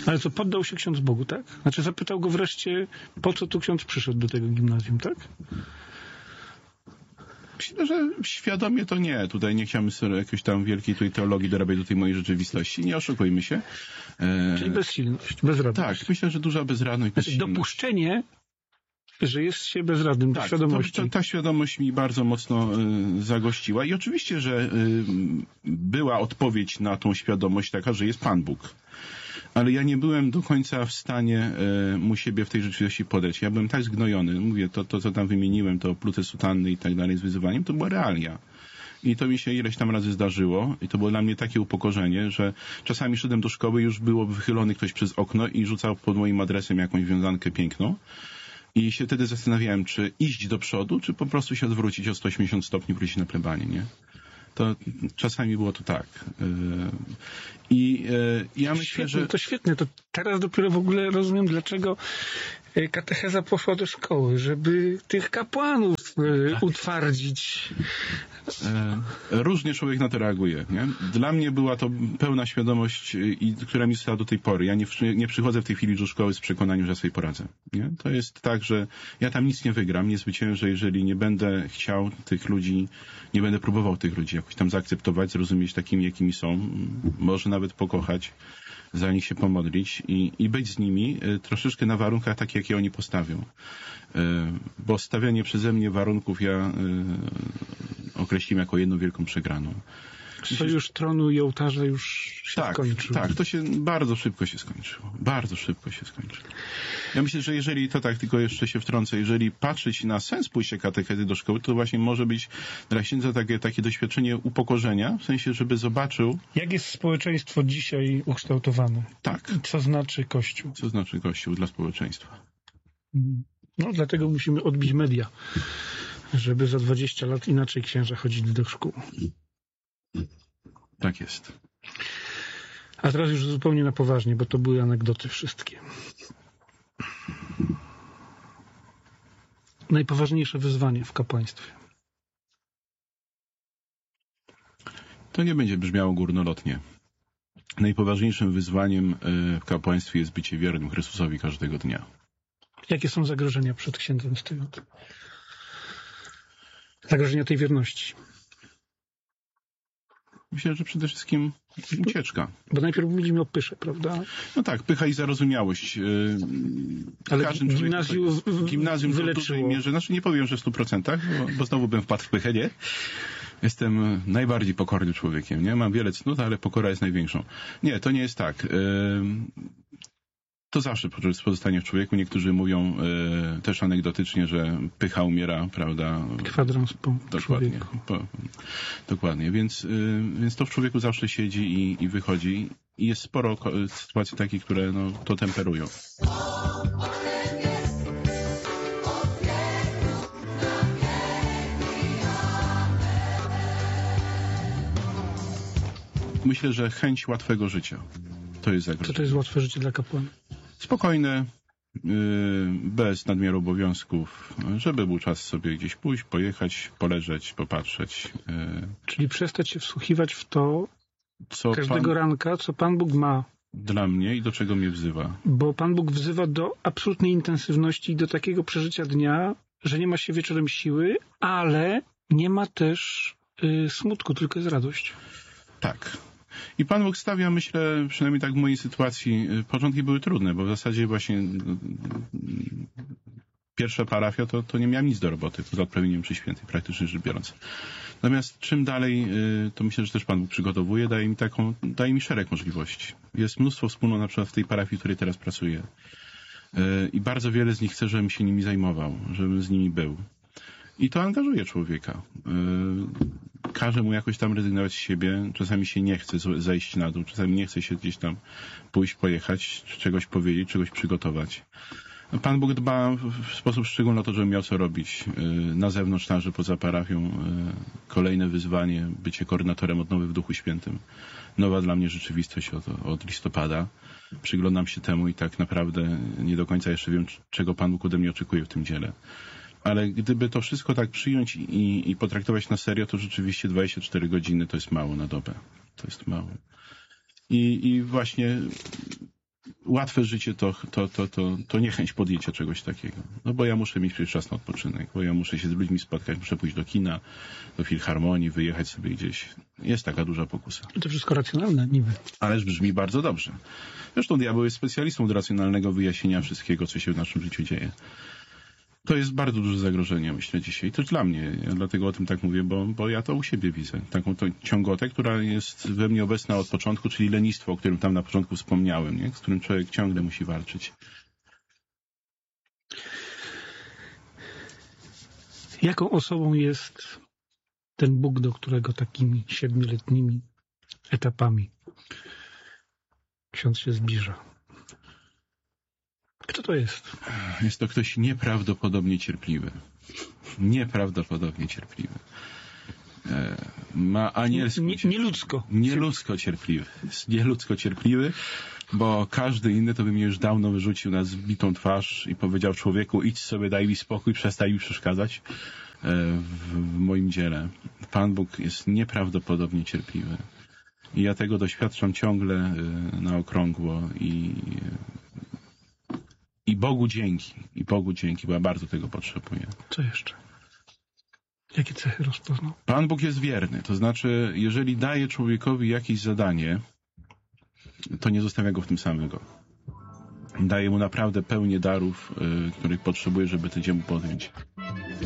Ale co, poddał się ksiądz Bogu, tak? Znaczy zapytał go wreszcie, po co tu ksiądz przyszedł do tego gimnazjum, tak? Myślę, że świadomie to nie. Tutaj nie chciałem sobie jakiejś tam wielkiej teologii dorabiać do tej mojej rzeczywistości. Nie oszukujmy się. Czyli bezsilność, bezradność. Tak, myślę, że duża bezradność, bezsilność. Dopuszczenie, że jest się bezradnym do świadomości. Ta świadomość mi bardzo mocno zagościła i oczywiście, że była odpowiedź na tą świadomość taka, że jest Pan Bóg. Ale ja nie byłem do końca w stanie mu siebie w tej rzeczywistości podać. Ja byłem tak zgnojony. Mówię, to co tam wymieniłem, to plute sutanny i tak dalej z wyzywaniem, to była realia. I to mi się ileś tam razy zdarzyło i to było dla mnie takie upokorzenie, że czasami szedłem do szkoły, już było wychylony ktoś przez okno i rzucał pod moim adresem jakąś wiązankę piękną. I się wtedy zastanawiałem, czy iść do przodu, czy po prostu się odwrócić o 180 stopni, wrócić na plebanie, nie? To czasami było to tak. Ja myślę, świetnie, że... To świetnie. To teraz dopiero w ogóle rozumiem, dlaczego katecheza poszła do szkoły, żeby tych kapłanów utwardzić. Różnie człowiek na to reaguje. Nie? Dla mnie była to pełna świadomość, która mi została do tej pory. Ja nie przychodzę w tej chwili do szkoły z przekonaniem, że ja sobie poradzę. Nie? To jest tak, że ja tam nic nie wygram, nie zwyciężę, jeżeli nie będę chciał tych ludzi, nie będę próbował tych ludzi jakoś tam zaakceptować, zrozumieć takimi, jakimi są, może nawet pokochać, za nich się pomodlić i być z nimi troszeczkę na warunkach takich, jakie oni postawią. Bo stawianie przeze mnie warunków ja określim jako jedną wielką przegraną. Sojusz tronu i ołtarza już się skończył. Tak, to się bardzo szybko się skończyło. Bardzo szybko się skończyło. Ja myślę, że jeżeli, to tak tylko jeszcze się wtrącę, jeżeli patrzeć na sens pójścia katechezy do szkoły, to właśnie może być dla księdza takie doświadczenie upokorzenia, w sensie, żeby zobaczył... Jak jest społeczeństwo dzisiaj ukształtowane? Tak. Co znaczy Kościół? Co znaczy Kościół dla społeczeństwa? No, dlatego musimy odbić media, żeby za 20 lat inaczej księża chodzili do szkół. Tak jest. A teraz już zupełnie na poważnie, bo to były anegdoty wszystkie. Najpoważniejsze wyzwanie w kapłaństwie. To nie będzie brzmiało górnolotnie. Najpoważniejszym wyzwaniem w kapłaństwie jest bycie wiernym Chrystusowi każdego dnia. Jakie są zagrożenia przed księdzem z tyłu? Zagrożenia tej wierności. Myślę, że przede wszystkim ucieczka. Bo najpierw mówiliśmy o pysze, prawda? No tak, pycha i zarozumiałość. Ale gimnazjum w dużej mierze, znaczy nie powiem, że w 100%, bo znowu bym wpadł w pychę, nie? Jestem najbardziej pokornym człowiekiem, nie? Mam wiele cnót, ale pokora jest największą. Nie, to nie jest tak. To zawsze pozostanie w człowieku. Niektórzy mówią też anegdotycznie, że pycha umiera, prawda? Kwadrans po dokładnie, dokładnie. Więc to w człowieku zawsze siedzi i wychodzi. I jest sporo sytuacji takich, które to temperują. Myślę, że chęć łatwego życia. To jest zagrożenie. Co to jest łatwe życie dla kapłana? Spokojne, bez nadmiaru obowiązków, żeby był czas sobie gdzieś pójść, pojechać, poleżeć, popatrzeć. Czyli przestać się wsłuchiwać w to każdego ranka, co Pan Bóg ma dla mnie i do czego mnie wzywa. Bo Pan Bóg wzywa do absolutnej intensywności i do takiego przeżycia dnia, że nie ma się wieczorem siły, ale nie ma też smutku, tylko jest radość. Tak. I Pan Bóg stawia, myślę, przynajmniej tak w mojej sytuacji, początki były trudne, bo w zasadzie właśnie pierwsza parafia to nie miałem nic do roboty, poza odprawieniem mszy świętej, praktycznie rzecz biorąc. Natomiast czym dalej, to myślę, że też Pan Bóg przygotowuje, daje mi szereg możliwości. Jest mnóstwo wspólnot, na przykład w tej parafii, w której teraz pracuję. I bardzo wiele z nich chce, żebym się nimi zajmował, żebym z nimi był. I to angażuje człowieka. Każe mu jakoś tam rezygnować z siebie. Czasami się nie chce zejść na dół, czasami nie chce się gdzieś tam pójść, pojechać, czegoś powiedzieć, czegoś przygotować. Pan Bóg dba w sposób szczególny o to, żebym miał co robić. Na zewnątrz, także poza parafią. Kolejne wyzwanie, bycie koordynatorem odnowy w Duchu Świętym. Nowa dla mnie rzeczywistość od listopada. Przyglądam się temu i tak naprawdę nie do końca jeszcze wiem, czego Pan Bóg ode mnie oczekuje w tym dziele. Ale gdyby to wszystko tak przyjąć i potraktować na serio, to rzeczywiście 24 godziny to jest mało na dobę. To jest mało. I właśnie łatwe życie to niechęć podjęcia czegoś takiego. No bo ja muszę mieć przecież czas na odpoczynek, bo ja muszę się z ludźmi spotkać, muszę pójść do kina, do filharmonii, wyjechać sobie gdzieś. Jest taka duża pokusa. To wszystko racjonalne niby. Ależ brzmi bardzo dobrze. Zresztą diabeł jest specjalistą od racjonalnego wyjaśnienia wszystkiego, co się w naszym życiu dzieje. To jest bardzo duże zagrożenie, myślę, dzisiaj. Też dla mnie. Ja dlatego o tym tak mówię, bo ja to u siebie widzę. Taką to ciągotę, która jest we mnie obecna od początku, czyli lenistwo, o którym tam na początku wspomniałem, nie? Z którym człowiek ciągle musi walczyć. Jaką osobą jest ten Bóg, do którego takimi 7-letnimi etapami ksiądz się zbliża? Kto to jest? Jest to ktoś nieprawdopodobnie cierpliwy. Nieprawdopodobnie cierpliwy. Ma anielską nieludzko cierpliwy. Jest nieludzko cierpliwy, bo każdy inny to by mnie już dawno wyrzucił na zbitą twarz i powiedział: człowieku, idź sobie, daj mi spokój, przestań mi przeszkadzać w moim dziele. Pan Bóg jest nieprawdopodobnie cierpliwy. I ja tego doświadczam ciągle na okrągło i Bogu dzięki, bo ja bardzo tego potrzebuję. Co jeszcze? Jakie cechy rozpoznał? Pan Bóg jest wierny, to znaczy, jeżeli daje człowiekowi jakieś zadanie, to nie zostawia go w tym samego. Daje mu naprawdę pełnię darów, których potrzebuje, żeby to dzieło podjąć.